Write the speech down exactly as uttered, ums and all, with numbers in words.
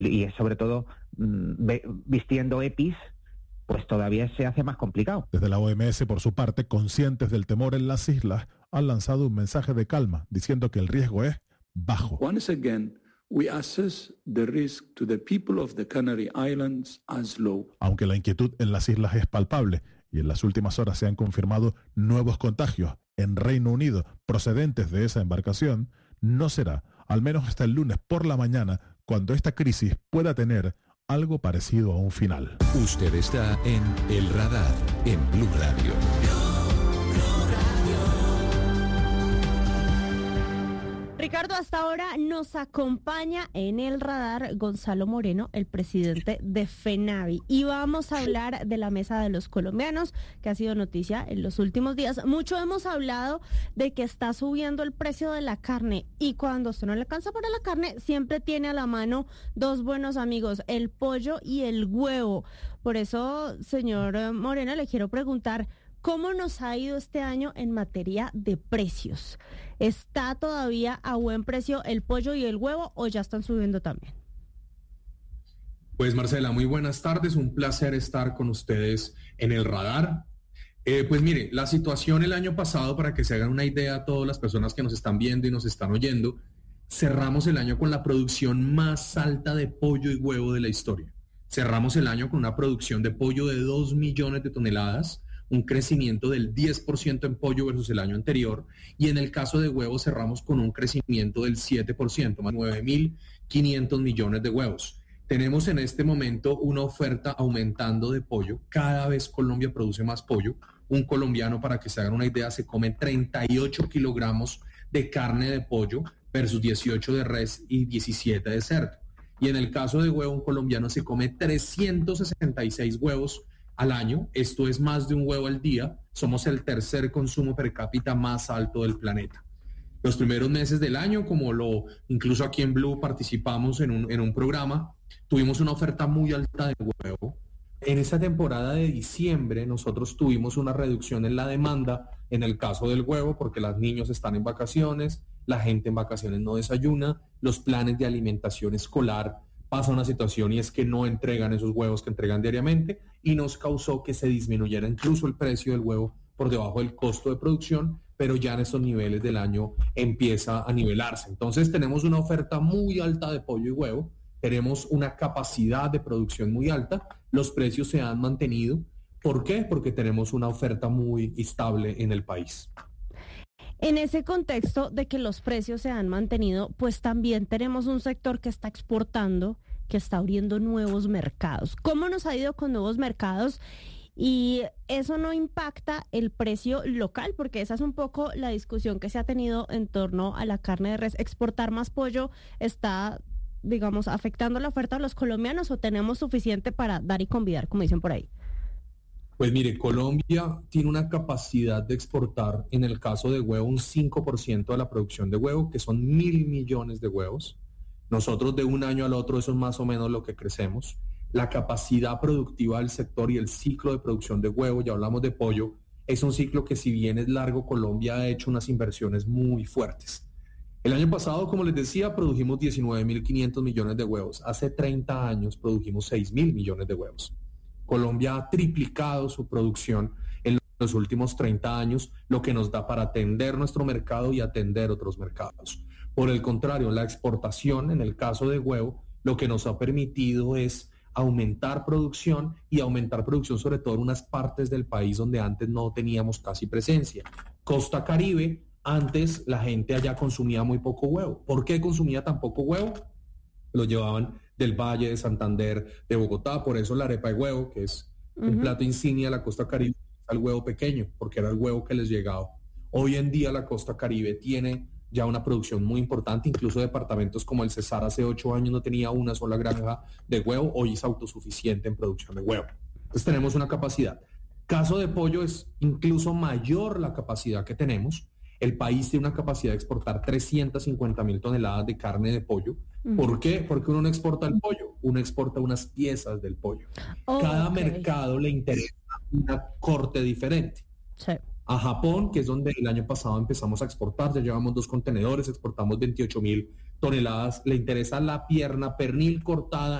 y sobre todo vistiendo EPIs, pues todavía se hace más complicado. Desde la O M S, por su parte, conscientes del temor en las islas, han lanzado un mensaje de calma, diciendo que el riesgo es bajo. Once again, we assess the risk to the people of the Canary Islands as low. Aunque la inquietud en las islas es palpable y en las últimas horas se han confirmado nuevos contagios en Reino Unido procedentes de esa embarcación, no será, al menos hasta el lunes por la mañana, cuando esta crisis pueda tener algo parecido a un final. Usted está en El Radar, en Blue Radio. Ricardo, hasta ahora nos acompaña en El Radar Gonzalo Moreno, el presidente de FENAVI, y vamos a hablar de la mesa de los colombianos, que ha sido noticia en los últimos días. Mucho hemos hablado de que está subiendo el precio de la carne, y cuando usted no le alcanza para la carne, siempre tiene a la mano dos buenos amigos, el pollo y el huevo. Por eso, señor Moreno, le quiero preguntar, ¿cómo nos ha ido este año en materia de precios? ¿Está todavía a buen precio el pollo y el huevo o ya están subiendo también? Pues Marcela, muy buenas tardes, un placer estar con ustedes en El Radar. Eh, pues mire, la situación el año pasado, para que se hagan una idea todas las personas que nos están viendo y nos están oyendo, cerramos el año con la producción más alta de pollo y huevo de la historia. Cerramos el año con una producción de pollo de dos millones de toneladas, un crecimiento del diez por ciento en pollo versus el año anterior, y en el caso de huevos cerramos con un crecimiento del siete por ciento, más nueve mil quinientos millones de huevos. Tenemos en este momento una oferta aumentando de pollo, cada vez Colombia produce más pollo. Un colombiano, para que se hagan una idea, se come treinta y ocho kilogramos de carne de pollo versus dieciocho de res y diecisiete de cerdo. Y en el caso de huevo, un colombiano se come trescientos sesenta y seis huevos al año. Esto es más de un huevo al día. Somos el tercer consumo per cápita más alto del planeta. Los primeros meses del año, como lo incluso aquí en Blue participamos en un, en un programa, tuvimos una oferta muy alta de huevo. En esta temporada de diciembre nosotros tuvimos una reducción en la demanda en el caso del huevo, porque los niños están en vacaciones, la gente en vacaciones no desayuna, los planes de alimentación escolar pasa una situación y es que no entregan esos huevos que entregan diariamente, y nos causó que se disminuyera incluso el precio del huevo por debajo del costo de producción, pero ya en estos niveles del año empieza a nivelarse. Entonces tenemos una oferta muy alta de pollo y huevo, tenemos una capacidad de producción muy alta, los precios se han mantenido. ¿Por qué? Porque tenemos una oferta muy estable en el país. En ese contexto de que los precios se han mantenido, pues también tenemos un sector que está exportando, que está abriendo nuevos mercados. ¿Cómo nos ha ido con nuevos mercados? Y eso no impacta el precio local, porque esa es un poco la discusión que se ha tenido en torno a la carne de res. ¿Exportar más pollo está, digamos, afectando la oferta de los colombianos o tenemos suficiente para dar y convidar, como dicen por ahí? Pues mire, Colombia tiene una capacidad de exportar, en el caso de huevo, un cinco por ciento de la producción de huevo, que son mil millones de huevos. Nosotros de un año al otro, eso es más o menos lo que crecemos. La capacidad productiva del sector y el ciclo de producción de huevo, ya hablamos de pollo, es un ciclo que, si bien es largo, Colombia ha hecho unas inversiones muy fuertes. El año pasado, como les decía, produjimos diecinueve mil quinientos millones de huevos. Hace treinta años produjimos seis mil millones de huevos. Colombia ha triplicado su producción en los últimos treinta años, lo que nos da para atender nuestro mercado y atender otros mercados. Por el contrario, la exportación, en el caso de huevo, lo que nos ha permitido es aumentar producción y aumentar producción sobre todo en unas partes del país donde antes no teníamos casi presencia. Costa Caribe, antes la gente allá consumía muy poco huevo. ¿Por qué consumía tan poco huevo? Lo llevaban del Valle, de Santander, de Bogotá, por eso la arepa de huevo, que es uh-huh. un plato insignia de la costa caribe, al huevo pequeño, porque era el huevo que les llegaba. Hoy en día la costa caribe tiene ya una producción muy importante, incluso departamentos como el Cesar hace ocho años no tenía una sola granja de huevo, hoy es autosuficiente en producción de huevo. Entonces tenemos una capacidad. Caso de pollo es incluso mayor la capacidad que tenemos. El país tiene una capacidad de exportar trescientas cincuenta mil toneladas de carne de pollo. ¿Por qué? Porque uno no exporta el pollo, uno exporta unas piezas del pollo. Oh, Cada okay. mercado le interesa una corte diferente. Sí. A Japón, que es donde el año pasado empezamos a exportar, ya llevamos dos contenedores, exportamos veintiocho mil toneladas, le interesa la pierna, pernil cortada